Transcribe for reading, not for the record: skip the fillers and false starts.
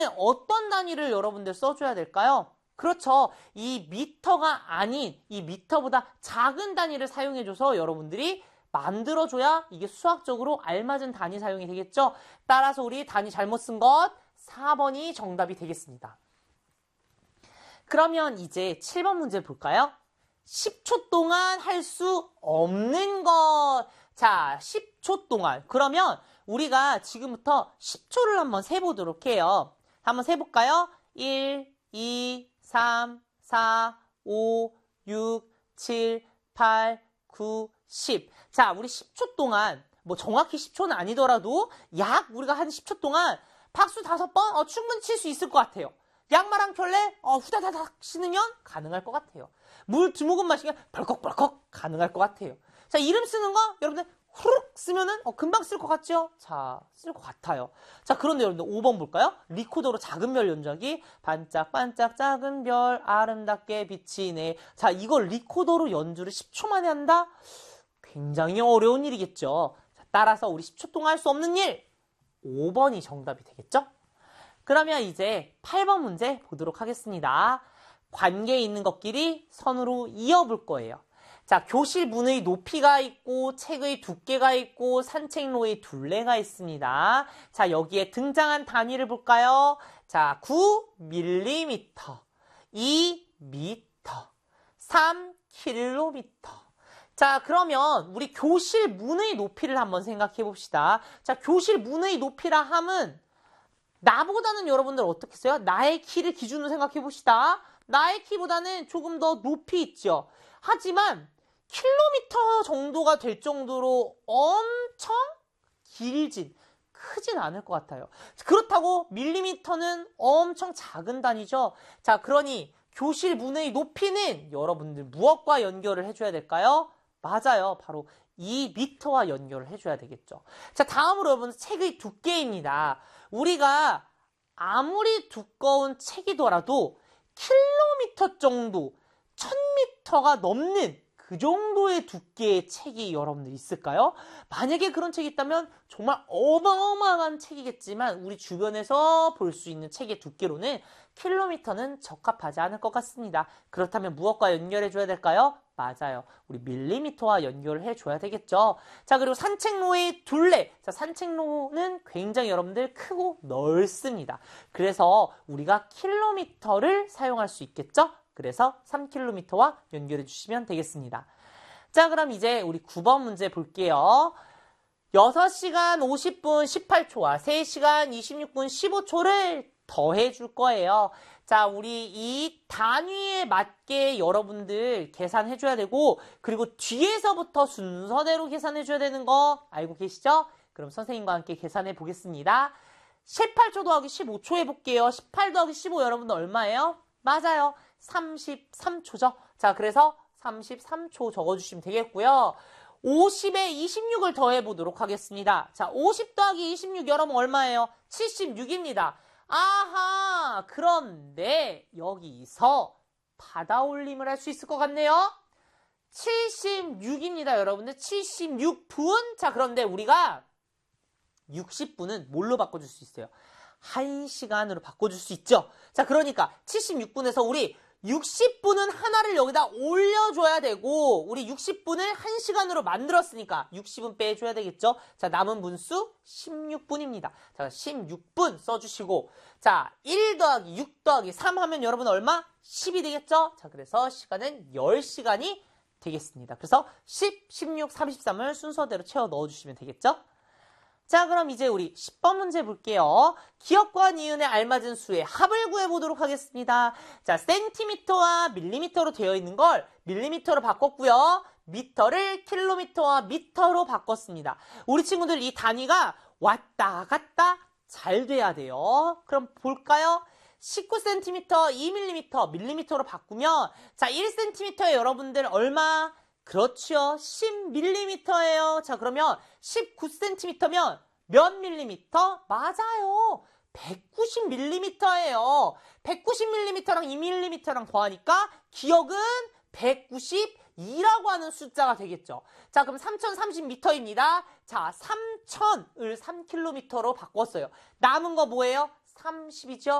어떤 단위를 여러분들 써줘야 될까요? 그렇죠. 이 미터가 아닌 이 미터보다 작은 단위를 사용해줘서 여러분들이 만들어줘야 이게 수학적으로 알맞은 단위 사용이 되겠죠. 따라서 우리 단위 잘못 쓴 것 4번이 정답이 되겠습니다. 그러면 이제 7번 문제 볼까요? 10초 동안 할 수 없는 것. 자, 10초 동안. 그러면 우리가 지금부터 10초를 한번 세보도록 해요. 한번 세볼까요? 1, 2, 3, 4, 5, 6, 7, 8, 9, 10. 자, 우리 10초 동안, 뭐 정확히 10초는 아니더라도 약 우리가 한 10초 동안 박수 5번 충분히 칠 수 있을 것 같아요. 양말 한 켤레 후다다닥 신으면 가능할 것 같아요. 물 2모금 마시면 벌컥벌컥 가능할 것 같아요. 자, 이름 쓰는 거 여러분들 후룩 쓰면은 금방 쓸 것 같죠? 자, 쓸 것 같아요. 자, 그런데 여러분들 5번 볼까요? 리코더로 작은 별 연주하기. 반짝반짝 작은 별 아름답게 비치네. 자, 이걸 리코더로 연주를 10초 만에 한다? 굉장히 어려운 일이겠죠. 자, 따라서 우리 10초 동안 할 수 없는 일 5번이 정답이 되겠죠? 그러면 이제 8번 문제 보도록 하겠습니다. 관계 있는 것끼리 선으로 이어볼 거예요. 자, 교실 문의 높이가 있고 책의 두께가 있고 산책로의 둘레가 있습니다. 자, 여기에 등장한 단위를 볼까요? 자, 9mm, 2m, 3km. 자, 그러면 우리 교실 문의 높이를 한번 생각해 봅시다. 자, 교실 문의 높이라 함은 나보다는 여러분들 어떻게 써요? 나의 키를 기준으로 생각해 봅시다. 나의 키보다는 조금 더 높이 있죠. 하지만 킬로미터 정도가 될 정도로 엄청 크진 않을 것 같아요. 그렇다고 밀리미터는 엄청 작은 단위죠. 자, 그러니 교실 문의 높이는 여러분들 무엇과 연결을 해줘야 될까요? 맞아요. 바로 2m와 연결을 해줘야 되겠죠. 자, 다음으로 여러분 책의 두께입니다. 우리가 아무리 두꺼운 책이더라도 킬로미터 정도, 1000m가 넘는 그 정도의 두께의 책이 여러분들 있을까요? 만약에 그런 책이 있다면 정말 어마어마한 책이겠지만 우리 주변에서 볼 수 있는 책의 두께로는 킬로미터는 적합하지 않을 것 같습니다. 그렇다면 무엇과 연결해줘야 될까요? 맞아요. 우리 밀리미터와 연결을 해줘야 되겠죠. 자, 그리고 산책로의 둘레. 자, 산책로는 굉장히 여러분들 크고 넓습니다. 그래서 우리가 킬로미터를 사용할 수 있겠죠? 그래서 3km와 연결해 주시면 되겠습니다. 자, 그럼 이제 우리 9번 문제 볼게요. 6시간 50분 18초와 3시간 26분 15초를 더해 줄 거예요. 자, 우리 이 단위에 맞게 여러분들 계산해 줘야 되고, 그리고 뒤에서부터 순서대로 계산해 줘야 되는 거 알고 계시죠? 그럼 선생님과 함께 계산해 보겠습니다. 18초 더하기 15초 해볼게요. 18 더하기 15 여러분들 얼마예요? 맞아요. 33초죠. 자, 그래서 33초 적어주시면 되겠고요. 50에 26을 더해보도록 하겠습니다. 자, 50 더하기 26 여러분 얼마예요? 76입니다. 아하, 그런데 여기서 받아올림을 할 수 있을 것 같네요. 76입니다, 여러분들. 76분. 자, 그런데 우리가 60분은 뭘로 바꿔줄 수 있어요? 1시간으로 바꿔줄 수 있죠. 자, 그러니까 76분에서 우리 60분은 하나를 여기다 올려줘야 되고, 우리 60분을 1시간으로 만들었으니까 60은 빼줘야 되겠죠. 자, 남은 분수 16분입니다. 자, 16분 써주시고, 자, 1 더하기 6 더하기 3 하면 여러분 얼마? 10이 되겠죠. 자, 그래서 시간은 10시간이 되겠습니다. 그래서 10, 16, 33을 순서대로 채워 넣어주시면 되겠죠. 자, 그럼 이제 우리 10번 문제 볼게요. 기억과 니은에 알맞은 수의 합을 구해보도록 하겠습니다. 자, 센티미터와 밀리미터로 되어 있는 걸 밀리미터로 바꿨고요. 미터를 킬로미터와 미터로 바꿨습니다. 우리 친구들 이 단위가 왔다 갔다 잘 돼야 돼요. 그럼 볼까요? 19cm, 2mm, 밀리미터로 바꾸면 자, 1cm에 여러분들 얼마? 그렇죠. 10mm예요. 자, 그러면 19cm면 몇 밀리미터? 맞아요. 190mm예요. 190mm랑 2mm랑 더하니까 기억은 192라고 하는 숫자가 되겠죠. 자, 그럼 3030m입니다. 자, 3000을 3km로 바꿨어요. 남은 거 뭐예요? 30이죠?